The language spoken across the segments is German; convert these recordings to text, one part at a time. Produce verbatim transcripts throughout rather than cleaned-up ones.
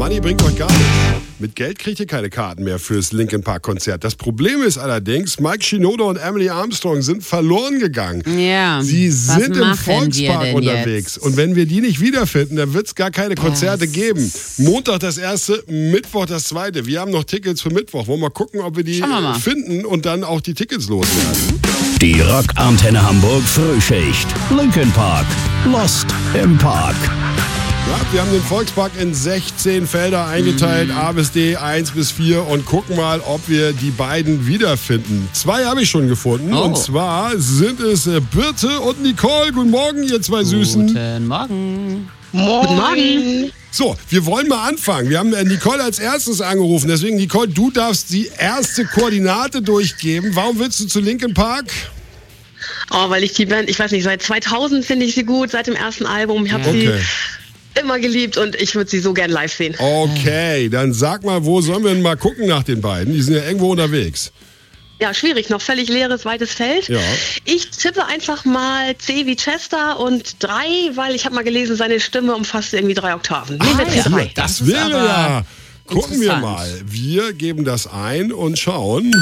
Money bringt euch gar nichts. Mit Geld kriegt ihr keine Karten mehr fürs Linkin Park Konzert. Das Problem ist allerdings, Mike Shinoda und Emily Armstrong sind verloren gegangen. Ja. Sie sind im machen wir Volkspark denn unterwegs. jetzt? Und wenn wir die nicht wiederfinden, dann wird es gar keine Konzerte Das- geben. Montag das erste, Mittwoch das zweite. Wir haben noch Tickets für Mittwoch. Wollen wir mal gucken, ob wir die Schauen wir mal. finden und dann auch die Tickets loswerden. Die Rock-Antenne Hamburg Frühschicht. Linkin Park. Lost im Park. Ja, wir haben den Volkspark in sechzehn Felder eingeteilt, Mhm. A bis D, eins bis vier und gucken mal, ob wir die beiden wiederfinden. Zwei habe ich schon gefunden Oh. und zwar sind es äh, Birte und Nicole. Guten Morgen, ihr zwei Süßen. Guten Morgen. Guten Morgen. So, wir wollen mal anfangen. Wir haben äh, Nicole als erstes angerufen, deswegen Nicole, du darfst die erste Koordinate durchgeben. Warum willst du zu Linkin Park? Oh, weil ich die Band, ich weiß nicht, seit zweitausend finde ich sie gut, seit dem ersten Album. Ich habe Okay. sie immer geliebt und ich würde sie so gern live sehen. Okay, dann sag mal, wo sollen wir denn mal gucken nach den beiden? Die sind ja irgendwo unterwegs. Ja, schwierig, noch völlig leeres, weites Feld. Ja. Ich tippe einfach mal C wie Chester und drei, weil ich habe mal gelesen, seine Stimme umfasst irgendwie drei Oktaven. Nehmen wir ja. drei. Das, Das ist wäre aber ja. Gucken wir interessant. mal. Wir geben das ein und schauen.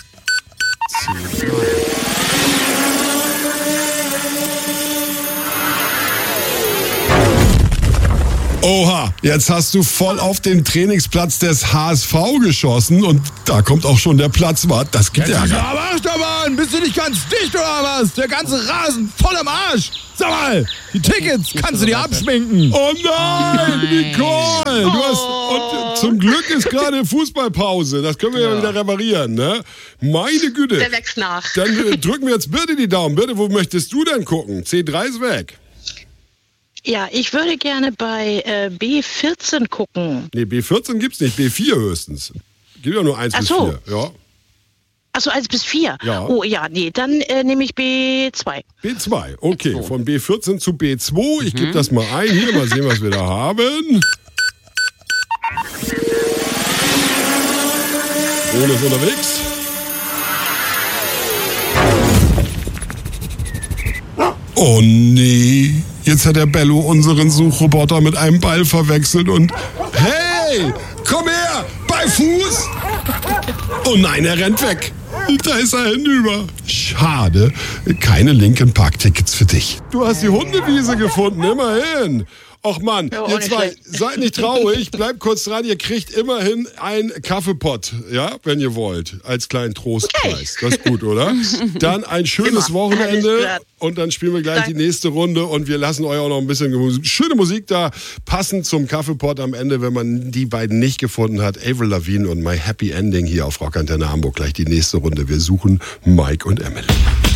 Oha, jetzt hast du voll auf den Trainingsplatz des H S V geschossen und da kommt auch schon der Platzwart. Das gibt Ärger. Aber Achterbahn, bist du nicht ganz dicht oder was? Der ganze Rasen voll am Arsch. Sag mal, die Tickets kannst du dir abschminken. Oh nein, Nein. Nicole! Du hast, und zum Glück ist gerade Fußballpause. Das können wir ja, wieder reparieren, ne? Meine Güte. Der wächst nach. Dann äh, drücken wir jetzt Birte die Daumen. Birte, wo möchtest du denn gucken? C drei ist weg. Ja, ich würde gerne bei äh, B vierzehn gucken. Nee, B vierzehn gibt's nicht, B vier höchstens. Gibt ja nur eins Ach bis so. vier. Ja. Achso, eins bis vier. Ja. Oh ja, nee, dann äh, nehme ich B zwei. B zwei, okay. Von B vierzehn zu B zwei. Ich gebe das mal ein. Hier mal sehen, was wir da haben. Ohne ist unterwegs. Oh nee, jetzt hat der Bello unseren Suchroboter mit einem Ball verwechselt und... Hey, komm her, bei Fuß! Oh nein, er rennt weg. Da ist er hinüber. Schade, keine Linkin Park Tickets für dich. Du hast die Hundewiese gefunden, immerhin. Och Mann, Ja, auch ihr nicht zwei, schlecht. seid nicht traurig, bleibt kurz dran, ihr kriegt immerhin einen Kaffeepott, ja, wenn ihr wollt, als kleinen Trostpreis. Das ist gut, oder? Dann ein schönes Immer. Alles Wochenende klar. und dann spielen wir gleich Danke. die nächste Runde und wir lassen euch auch noch ein bisschen Mus- schöne Musik da, passend zum Kaffeepott am Ende, wenn man die beiden nicht gefunden hat. Avril Lavigne und My Happy Ending hier auf Rockantenne Hamburg, gleich die nächste Runde. Wir suchen Mike und Emily.